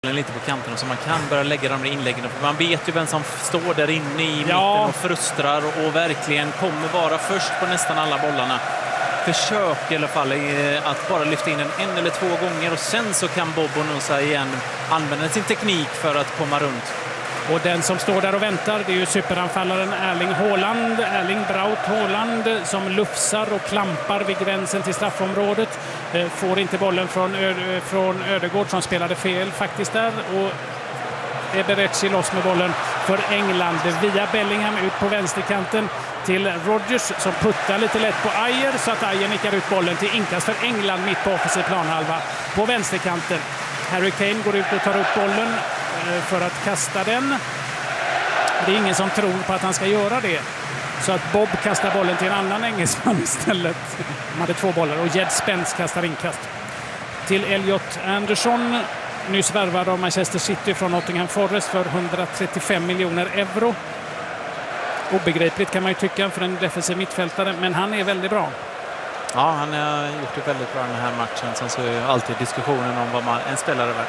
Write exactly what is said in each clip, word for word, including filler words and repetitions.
lite på kanten så man kan börja lägga de inläggen. För man vet ju vem som står där inne i ja. mitten och frustrar och verkligen kommer vara först på nästan alla bollarna. Försök i alla fall att bara lyfta in den en eller två gånger och sen så kan Bob Bonucci igen använda sin teknik för att komma runt. Och den som står där och väntar, det är ju superanfallaren Erling Haaland, Erling Braut Haaland, som lufsar och klampar vid gränsen till straffområdet. Får inte bollen från, Ö- från Ödegård som spelade fel faktiskt där, och Eberechi loss med bollen för England via Bellingham ut på vänsterkanten till Rodgers som puttar lite lätt på Ajer så att Ajer nickar ut bollen till inkast för England mitt på offensiv planhalva på vänsterkanten. Harry Kane går ut och tar upp bollen för att kasta den. Det är ingen som tror på att han ska göra det. Så att Bob kastar bollen till en annan engelsman istället. De hade två bollar och Jed Spence kastar inkast. Till Elliot Anderson, nyss värvad av Manchester City från Nottingham Forest för hundratrettiofem miljoner euro. Obegripligt kan man ju tycka för en defensiv mittfältare, men han är väldigt bra. Ja, han har gjort det väldigt bra den här matchen. Sen så är ju alltid diskussionen om vad man, en spelare är värd.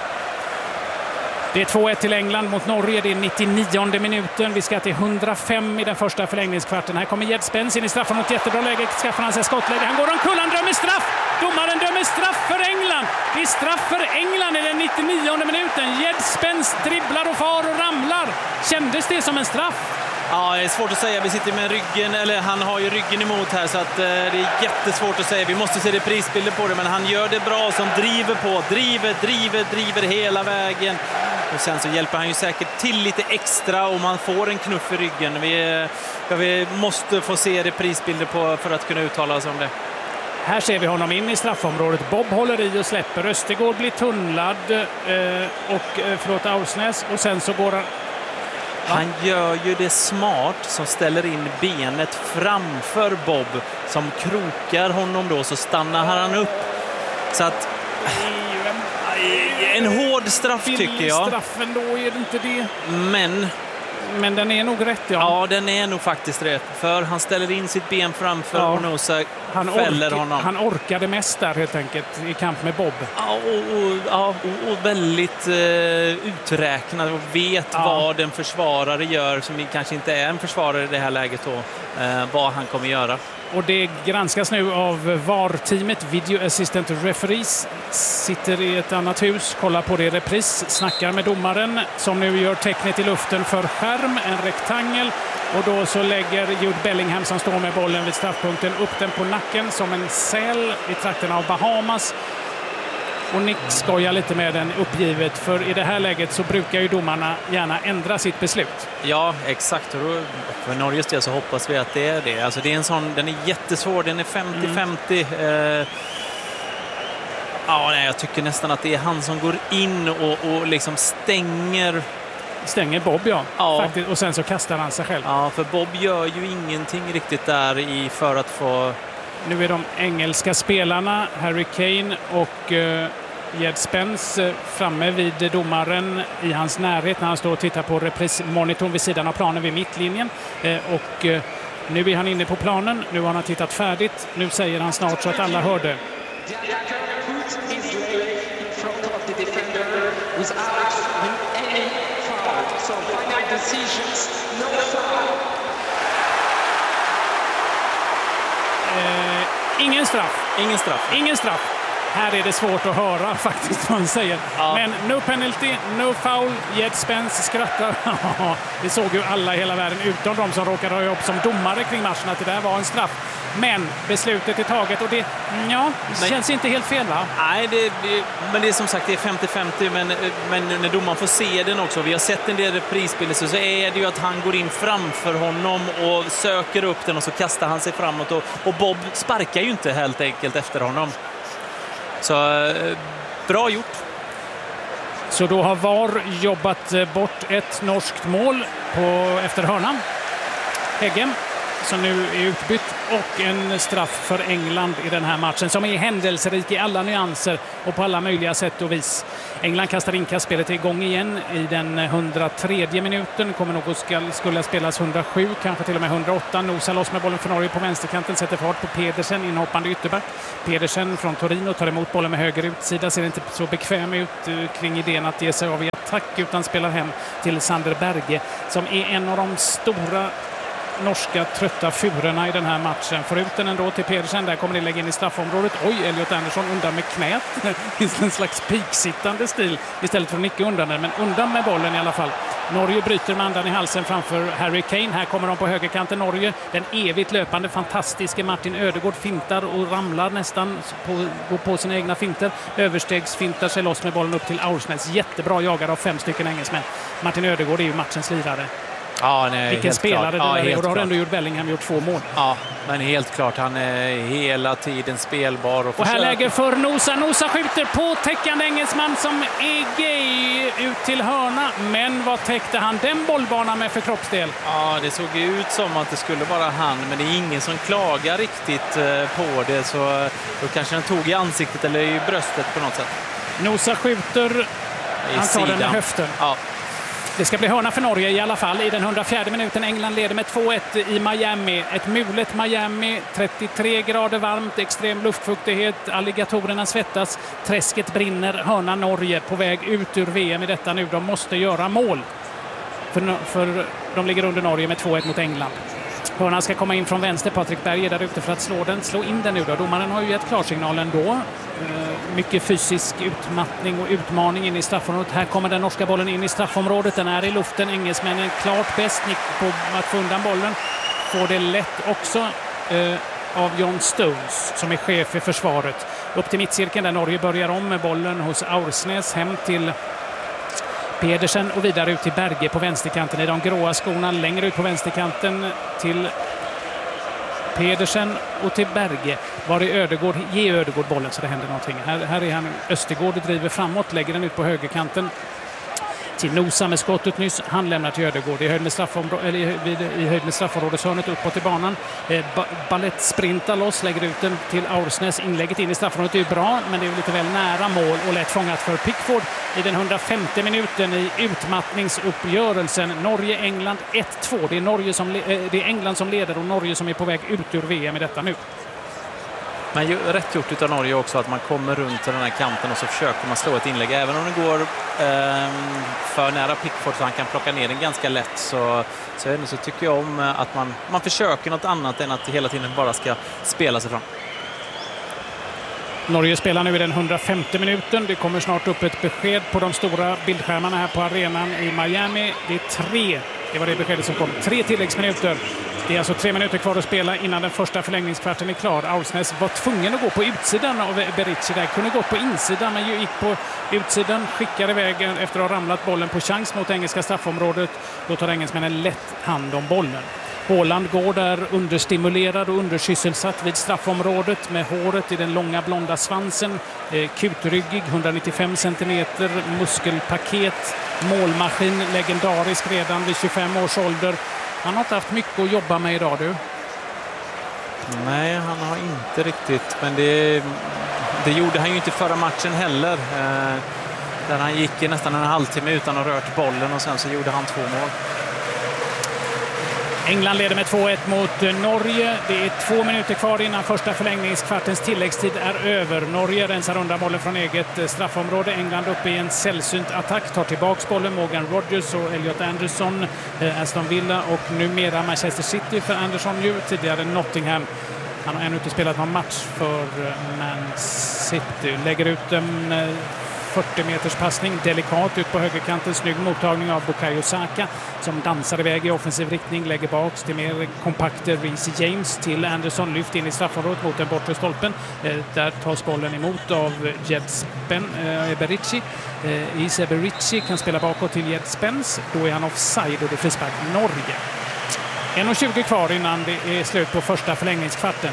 Det är två ett till England mot Norge. Det är nittionionde minuten. Vi ska till hundrafem i den första förlängningskvarten. Här kommer Jed Spence in i straffen mot jättebra läge. Skaffar han sig skottläge. Han går omkull. Han dömer straff. Domaren dömer straff för England. Det är straff för England i den nittionionde minuten. Jed Spence dribblar och far och ramlar. Kändes det som en straff? Ja, det är svårt att säga. Vi sitter med ryggen, eller han har ju ryggen emot här så att eh, det är jättesvårt att säga. Vi måste se reprisbilder på det, men han gör det bra som driver på. Driver, driver, driver hela vägen. Och sen så hjälper han ju säkert till lite extra och man får en knuff i ryggen. Vi, ja, vi måste få se reprisbilder på för att kunna uttala oss om det. Här ser vi honom in i straffområdet. Bob håller i och släpper. Östergård blir tunnlad eh, och eh, förlåt Ausnäs, och sen så går han. Ja. Han gör ju det smart som ställer in benet framför Bob som krokar honom då, så stannar han upp. Så att en hård straff tycker jag. Straffen då är det inte det. Men Men den är nog rätt, ja. Ja, den är nog faktiskt rätt. För han ställer in sitt ben framför ja. Bonucci, han fäller ork- honom. Han orkade mest där helt enkelt i kamp med Bob. Ja, och, och, ja, och, och väldigt eh, uträknad och vet ja. vad en försvarare gör som kanske inte är en försvarare i det här läget då. Eh, vad han kommer göra. Och det granskas nu av V A R-teamet. Video Assistant Referees sitter i ett annat hus, kollar på det i repris, snackar med domaren som nu gör tecknet i luften för skärm, en rektangel. Och då så lägger Jude Bellingham som står med bollen vid straffpunkten upp den på nacken som en säl i trakterna av Bahamas. Och Nick skojar lite med den uppgivet, för i det här läget så brukar ju domarna gärna ändra sitt beslut. Ja, exakt. Och för Norges del så hoppas vi att det är det. Alltså det är en sån, den är jättesvår, den är femtio femtio. Mm. Eh, ja, nej, jag tycker nästan att det är han som går in och, och liksom stänger... Stänger Bob, ja. ja. Faktiskt. Och sen så kastar han sig själv. Ja, för Bob gör ju ingenting riktigt där i för att få... Nu är de engelska spelarna, Harry Kane och uh, Jed Spence, uh, framme vid domaren i hans närhet när han står och tittar på reprismonitorn vid sidan av planen vid mittlinjen. Uh, och uh, nu är han inne på planen, nu har han tittat färdigt. Nu säger han snart så att alla hörde. Uh, ingen straff. Ingen straff. Ingen straff. Här är det svårt att höra faktiskt vad han säger. Ja. Men no penalty, no foul. Jed Spence skrattar. Det såg ju alla i hela världen utom de som råkade ha upp som domare kring matchen att det där var en straff. Men beslutet är taget och det, ja, det men, känns inte helt fel, va? Nej, det, det, men det är som sagt det är femtio femtio, men, men när domaren får se den också, vi har sett en del reprisbilder, så är det ju att han går in framför honom och söker upp den och så kastar han sig framåt och, och Bob sparkar ju inte helt enkelt efter honom. Så eh, bra gjort. Så då har V A R jobbat bort ett norskt mål på, efter hörnan. Heggem som nu är utbytt, och en straff för England i den här matchen som är händelserik i alla nyanser och på alla möjliga sätt och vis. England kastar inkast, spelet är igång igen i den hundratredje minuten. Kommer något ska, skulle spelas hundrasju, kanske till och med hundraåtta. Nosar loss med bollen för Norge på vänsterkanten, sätter fart på Pedersen, inhoppande ytterback. Pedersen från Torino tar emot bollen med höger utsida, ser inte så bekväm ut kring idén att ge sig av i attack, utan spelar hem till Sander Berge som är en av de stora norska trötta furorna i den här matchen. Får ut den ändå till Pedersen, där kommer det lägga in i straffområdet. Oj, Elliot Andersson undan med knät. I en slags piksittande stil istället för att nicka undan den, men undan med bollen i alla fall. Norge bryter med andan i halsen framför Harry Kane. Här kommer de på högerkanten, Norge. Den evigt löpande, fantastiska Martin Ödegård fintar och ramlar nästan på, går på sina egna finter. Överstegsfintar sig loss med bollen upp till Aursnes. Jättebra jagare av fem stycken engelsmän. Martin Ödegård är ju matchens lirare. Ja, nej, Vilken helt spelare klart. det Ja, är, och då har klart. ändå gjort Bellingham gjort två mål. Ja, men helt klart, han är hela tiden spelbar. Och, och här försöker... lägger för Nosa. Nosa skjuter på täckande engelsman som är gay ut till hörna. Men vad täckte han den bollbanan med för kroppsdel? Ja, det såg ut som att det skulle vara han, men det är ingen som klagar riktigt på det, så då kanske den tog i ansiktet eller i bröstet på något sätt. Nosa skjuter, I han tar sidan. den med höften. Ja. Det ska bli hörna för Norge i alla fall i den hundrafjärde minuten. England leder med två ett i Miami. Ett mulet Miami, trettiotre grader varmt, extrem luftfuktighet, alligatorerna svettas, träsket brinner, hörna Norge på väg ut ur V M i detta nu. De måste göra mål. För, för de ligger under Norge med två ett mot England. Hörnan ska komma in från vänster. Patrik Berg är där ute för att slå den. Slå in den nu då. Domaren har ju gett klarsignalen då. Mycket fysisk utmattning och utmaning in i straffområdet. Här kommer den norska bollen in i straffområdet. Den är i luften. Engelsmännen klart bäst Nick på att få undan bollen. Får det lätt också eh, av John Stones som är chef i försvaret. Upp till mittcirkeln där Norge börjar om med bollen hos Aursnes. Hem till Pedersen och vidare ut till Berge på vänsterkanten i de gråa skorna. Längre ut på vänsterkanten till Pedersen och till Berge. Var är Ödegård? Ge Ödegård bollen så det händer någonting. Här, här är han. Östergård driver framåt, lägger den ut på högerkanten till Nosa med skottet nyss. Han lämnar till Ödegård i höjd med, straffområ- eller i, vid, i höjd med straffområdeshörnet uppåt i banan. Eh, ba- Ballett sprintar loss, lägger ut den till Aursnes. Inlägget in i straffområdet är bra, men det är lite väl nära mål och lätt fångat för Pickford i den hundrafemte minuten i utmattningsuppgörelsen. Norge-England ett två. Det är, Norge som le- eh, det är England som leder och Norge som är på väg ut ur V M i detta nu. Men ju, rätt gjort av Norge också att man kommer runt den här kanten och så försöker man slå ett inlägg. Även om det går eh, för nära Pickford så han kan plocka ner den ganska lätt, så, så, så tycker jag om att man, man försöker något annat än att hela tiden bara ska spela sig fram. Norge spelar nu i den hundrafemte minuten. Det kommer snart upp ett besked på de stora bildskärmarna här på arenan i Miami. Det är tre, det var det beskedet som kom. Tre tilläggsminuter. Det är alltså tre minuter kvar att spela innan den första förlängningskvarten är klar. Aursnes var tvungen att gå på utsidan av Bericci där. Kunde gått på insidan men gick på utsidan. Skickade iväg efter att ha ramlat bollen på chans mot engelska straffområdet. Då tar engelsmännen lätt hand om bollen. Haaland går där understimulerad och undersysselsatt vid straffområdet med håret i den långa blonda svansen. Eh, kutryggig, hundranittiofem centimeter, muskelpaket, målmaskin, legendarisk redan vid tjugofem års ålder. Han har inte haft mycket att jobba med idag, du. Nej, han har inte riktigt, men det, det gjorde han ju inte förra matchen heller. Eh, där han gick nästan en halvtimme utan att rört bollen och sen så gjorde han två mål. England leder med två ett mot Norge. Det är två minuter kvar innan första förlängningskvartens tilläggstid är över. Norge rensar undan bollen från eget straffområde. England uppe i en sällsynt attack. Tar tillbaks bollen. Morgan Rogers och Elliot Anderson. Aston Villa och numera Manchester City för Anderson ju. Tidigare Nottingham. Han har ännu inte spelat någon match för Man City. Lägger ut en fyrtio meters passning, delikat ut på högerkanten, snygg mottagning av Bukayo Saka som dansar iväg i offensiv riktning, lägger baks till mer kompakter Reece James till Anderson, lyft in i straffområdet mot den bortre stolpen. Eh, där tas bollen emot av Jed Spen, eh, Bericci. Eh, Ise Bericci kan spela bakåt till Jed Spence, då är han offside och det är frispark Norge. en tjugo kvar innan det är slut på första förlängningskvarten.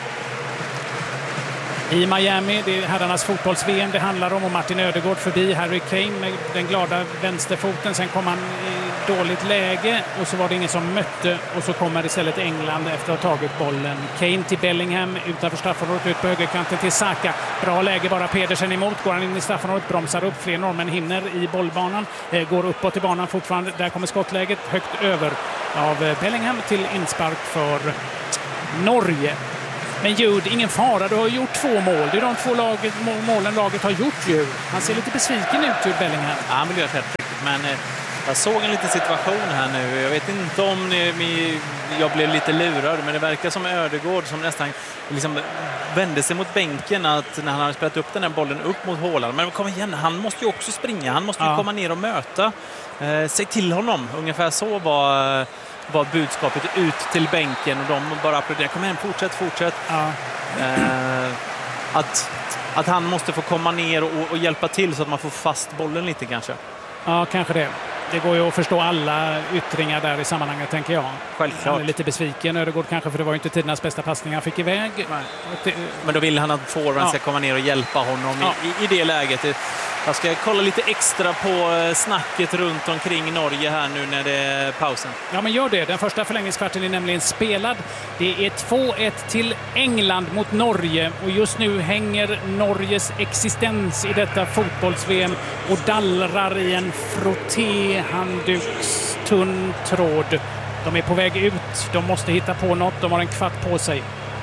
I Miami, det är herrarnas fotbolls-V M det handlar om, och Martin Ödegård förbi Harry Kane med den glada vänsterfoten. Sen kom han dåligt läge och så var det ingen som mötte och så kommer istället England efter att ha tagit bollen. Kane till Bellingham utanför straffområdet, ut på högerkanten till Saka. Bra läge, bara Pedersen emot. Går han in i straffområdet, bromsar upp, fler norrmän hinner i bollbanan. Går uppåt i banan fortfarande. Där kommer skottläget högt över av Bellingham till inspark för Norge. Men Jude, ingen fara, du har gjort två mål. Det är de två laget, målen laget har gjort ju. Han ser lite besviken ut, Jude Bellingham. Ja, han vill göra rätt, men eh, jag såg en liten situation här nu. Jag vet inte om ni, jag blev lite lurad, men det verkar som Ödegård som nästan liksom vände sig mot bänken att när han hade spelat upp den här bollen upp mot Haaland. Men kom igen, han måste ju också springa. Han måste ju ja. komma ner och möta. Eh, säg till honom. Ungefär så var... var budskapet ut till bänken och de bara applåderade. Kom igen, fortsätt, fortsätt. Ja. Eh, att, att han måste få komma ner och, och hjälpa till så att man får fast bollen lite kanske. Ja, kanske det. Det går ju att förstå alla yttringar där i sammanhanget, tänker jag. Självklart. Han är lite besviken. Det går kanske, för det var ju inte tidernas bästa passning han fick iväg. Nej. Men då vill han att forwarden ja. ska komma ner och hjälpa honom ja. i, i det läget. Jag ska kolla lite extra på snacket runt omkring Norge här nu när det är pausen. Ja, men gör det. Den första förlängningskvarten är nämligen spelad. Det är två ett till England mot Norge och just nu hänger Norges existens i detta fotbolls-V M och dallrar i en frottéhandduks tunn tråd. De är på väg ut. De måste hitta på något. De har en kvart på sig.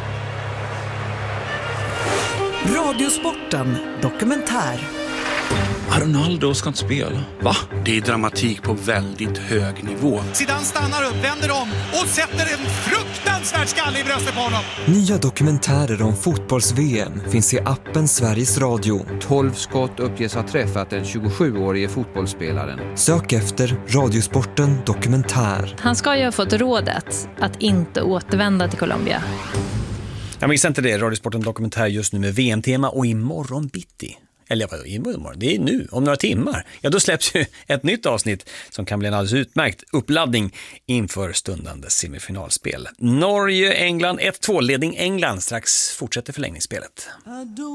Radiosporten dokumentär. Ronaldo ska inte spela. Va? Det är dramatik på väldigt hög nivå. Zidane stannar upp, vänder om och sätter en fruktansvärd skalle i bröstet på honom. Nya dokumentärer om fotbolls-V M finns i appen Sveriges Radio. tolv skott uppges ha träffat den tjugosjuårige fotbollsspelaren. Sök efter Radiosporten dokumentär. Han ska ju ha fått rådet att inte återvända till Colombia. Jag missar inte det. Radiosporten dokumentär just nu med V M-tema och imorgon bitti. Eller vad imorgon? Det är nu, om några timmar. Ja, då släpps ju ett nytt avsnitt som kan bli en alldeles utmärkt uppladdning inför stundande semifinalspel. Norge, England, ett två ledning England. Strax fortsätter förlängningsspelet.